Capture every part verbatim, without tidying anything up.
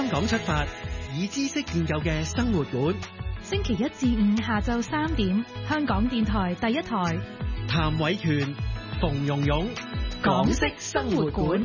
香港出發，以知識建構嘅生活館。 星期一至五下晝三點，香港電台第一台。 譚偉權、馮蓉蓉，港式生活館。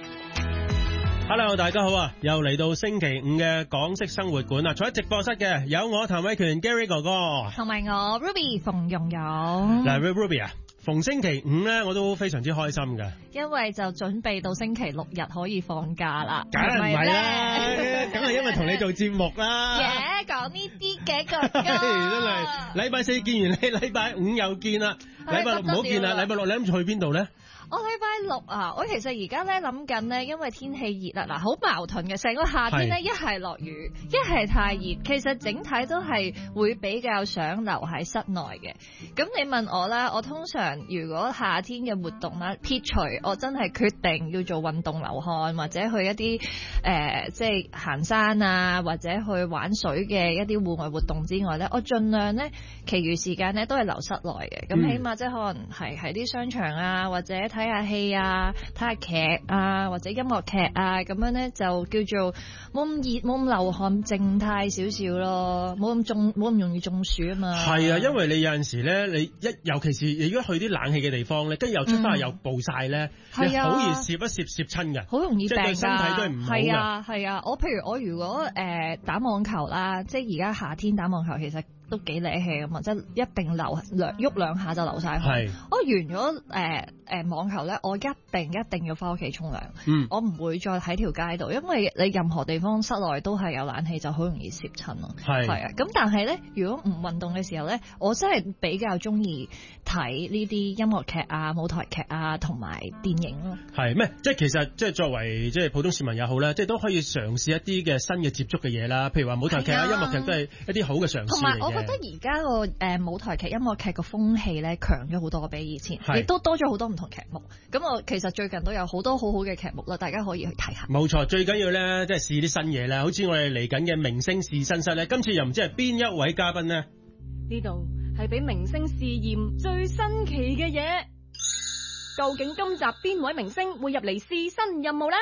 Hello， 大家好啊！又嚟到星期五嘅港式生活館啦，坐喺直播室嘅有我譚偉權 Gary 哥哥， 同埋我 Ruby 馮蓉蓉。 嗱 Ruby 啊，逢星期五咧我都非常之開心嘅， 因為就準備到星期六日可以放假啦。 梗係唔係啦，梗係因為同你做節目啦。 耶，講呢啲嘅哥哥， 真係禮拜四見完你，禮拜五又見啦，禮拜六唔好見啦，禮拜六你諗住去邊度咧？ 我禮拜六啊，我其實而家咧諗緊咧，因為天氣熱啦，嗱好矛盾嘅，成個夏天咧一係落雨，一係太熱，其實整體都係會比較想留喺室內嘅。咁你問我啦，我通常如果夏天嘅活動啦，撇除我真係決定要做運動流汗，或者去一啲誒、呃、即係行山啊，或者去玩水嘅一啲戶外活動之外咧，我盡量咧，其餘時間咧都係留室內嘅。咁、嗯、起碼即係可能係喺啲商場啊，或者睇下戲啊，睇下劇啊，或者音樂劇啊，咁樣咧就叫做冇咁熱，冇咁流汗，靜態少少咯，冇咁中，冇咁容易中暑啊嘛。 係啊，因為你有陣時咧，你一尤其是你如果去啲冷氣嘅地方咧，跟住又出翻去又暴曬咧， 嗯、 你好易攝一攝攝親嘅， 好容易病㗎， 即係對身體都係唔好㗎。係啊係啊，我譬如我如果誒、呃、打網球啦，即係而家夏天打網球其實都幾叻氣咁嘛，即係一定流兩喐兩下就流晒汗。我完咗誒誒網球咧，我一定一定要翻屋企沖涼。嗯，我唔會再喺條街度，因為你任何地方室內都係有冷氣，就好容易攝親咯。係係啊，咁但係咧，如果唔運動嘅時候咧，我真係比較中意睇呢啲音樂劇啊、舞台劇啊同埋電影咯。係咩？即係其實即係作為即係普通市民也好啦，即係都可以嘗試一啲嘅新嘅接觸嘅嘢啦。譬如話舞台劇啊、音樂劇都係一啲好嘅嘗試嚟嘅。我覺得而家個誒舞台劇、音樂劇個風氣咧強咗好多，比以前，亦都多咗好多唔同劇目。咁我其實最近都有好多好好嘅劇目啦，大家可以去睇下。冇錯，最緊要咧即係試啲新嘢啦。好似我哋嚟緊嘅明星試身室咧，今次又唔知係邊一位嘉賓呢？ 呢度係俾明星試驗最新奇嘅嘢，究竟今集邊位明星會入嚟試新任務呢？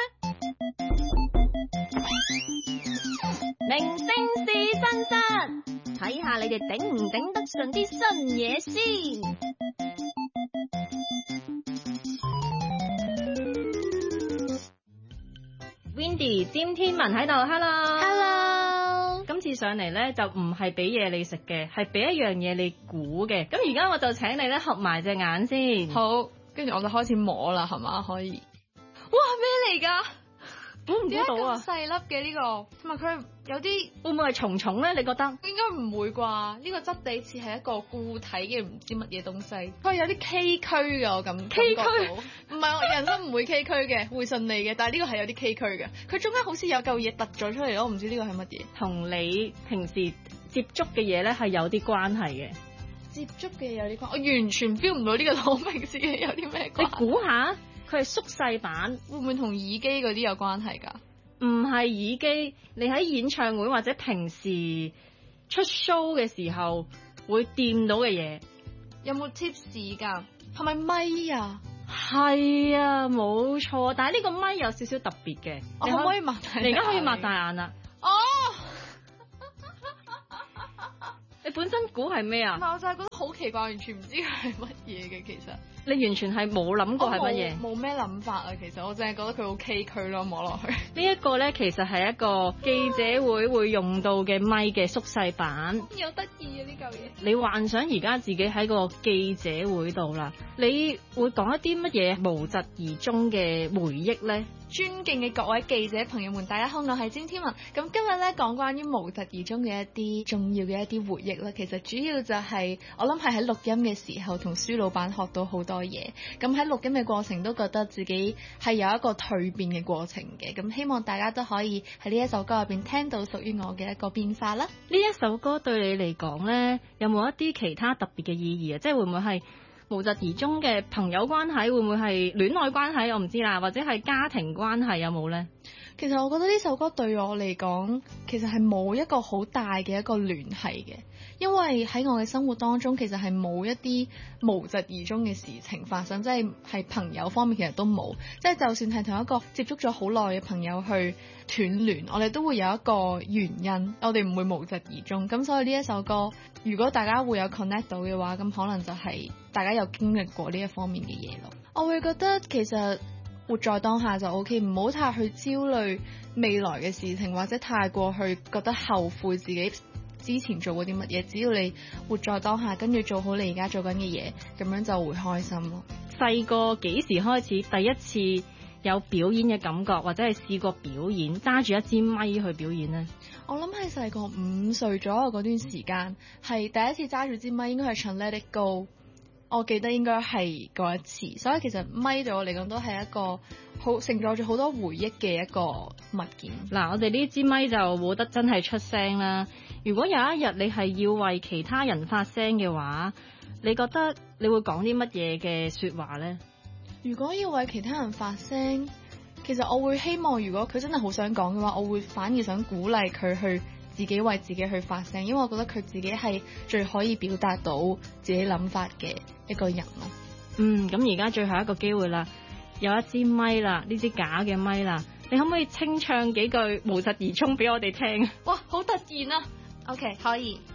明星試身室，睇下你哋頂唔頂得順啲新嘢先。Windy 詹天文喺度 ，Hello，Hello。Hello 今次上嚟咧就唔係俾嘢你食嘅，係俾一樣嘢你估嘅。咁而家我就請你咧合埋隻眼先。 好，跟住我就開始摸啦，係嘛？可以。哇，咩嚟噶？ 估唔估到啊？ 細粒嘅呢個，同埋佢有啲會唔會係蟲蟲咧？你覺得？ 應該唔會啩？呢個質地似係一個固體嘅唔知乜嘢東西，佢係有啲崎嶇嘅，我咁崎嶇。唔係，我人生唔會崎嶇嘅，會順利嘅。但係呢個係有啲崎嶇嘅，佢中間好似有嚿嘢突咗出嚟咯，我唔知呢個係乜嘢。 同你平時接觸嘅嘢咧係有啲關係嘅。 接觸嘅嘢有啲關係，我完全 feel 唔到呢個同我平時嘅有啲咩關係。 你估下？佢係縮細版， 會唔會同耳機嗰啲有關係㗎？ 唔係耳機，你喺演唱會或者平時出 show 嘅時候會掂到嘅嘢， 有冇 tips 㗎？係咪咪啊？ 係啊，冇錯。但係呢個咪有少少特別嘅， 我可唔可以擘大眼？ 你而家可以擘大眼啦。 哦。 你本身估係咩啊？ 我就係覺得好奇怪，完全唔知佢係乜嘢嘅。其實你完全係冇諗過係乜嘢？ 冇咩諗法啊！其實我淨係覺得佢好崎嶇咯，摸落去。 呢一個咧，其實係一個記者會會用到嘅咪嘅縮細版。 有得意啊！呢嚿嘢。 你幻想而家自己喺個記者會度啦，你會講一啲乜嘢無疾而終嘅回憶咧？ 尊敬嘅各位記者朋友們，大家好，我係詹天文。咁今日咧講關於無疾而終嘅一啲重要嘅一啲回憶啦。其實主要就係、是、我諗係喺錄音嘅時候同舒老闆學到好多嘢。咁喺錄音嘅過程都覺得自己係有一個蛻變嘅過程嘅。咁希望大家都可以喺呢一首歌入邊聽到屬於我嘅一個變化啦。 呢一首歌對你嚟講咧，有冇一啲其他特別嘅意義啊？即係會唔會係無疾而終嘅朋友關係，會唔會係戀愛關係？我唔知啦，或者係家庭關係有冇呢？ 其實我覺得呢首歌對我嚟講，其實係冇一個好大嘅一個聯繫嘅，因為喺我嘅生活當中，其實係冇一啲無疾而終嘅事情發生，即係係朋友方面其實都冇，即係就算係同一個接觸咗好耐嘅朋友去斷聯，我哋都會有一個原因，我哋唔會無疾而終。咁所以呢一首歌，如果大家會有 connect 到嘅話，咁可能就係大家有經歷過呢一方面嘅嘢咯。我會覺得其實活在當下就 OK， 唔好太去焦慮未來嘅事情，或者太過去覺得後悔自己之前做過啲乜嘢。只要你活在當下，跟住做好你而家做緊嘅嘢，咁樣就會開心咯。 細個幾時開始第一次有表演嘅感覺，或者係試過表演揸住一支咪去表演呢？ 我諗係細個五歲左右嗰段時間，係第一次揸住支咪，應該係唱 Let It Go。我記得應該係嗰一次，所以其實咪對我嚟講都係一個好承載住好多回憶嘅一個物件。 嗱，我哋呢支咪就冇得真係出聲啦。如果有一日你係要為其他人發聲嘅話，你覺得你會講啲乜嘢嘅說話呢？ 如果要為其他人發聲，其實我會希望，如果佢真係好想講嘅話，我會反而想鼓勵佢去自己為自己去發聲，因為我覺得佢自己係最可以表達到自己諗法嘅一個人咯。 嗯，咁而家最後一個機會啦，有一支咪啦，呢支假嘅咪啦，你可唔可以清唱幾句無疾而終俾我哋聽？ 哇，好突然啊！OK，可以。